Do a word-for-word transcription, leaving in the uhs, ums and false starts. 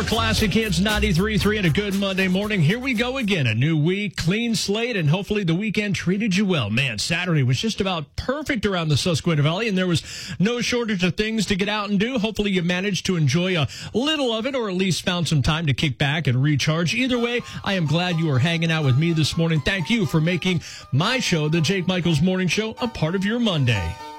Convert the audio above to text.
More classic hits, ninety-three point three, and a good Monday morning. Here we go again. A new week, clean slate, and hopefully the weekend treated you well. Man, Saturday was just about perfect around the Susquehanna Valley, and there was no shortage of things to get out and do. Hopefully you managed to enjoy a little of it, or at least found some time to kick back and recharge. Either way, I am glad you are hanging out with me this morning. Thank you for making my show, the Jake Michaels Morning Show, a part of your Monday.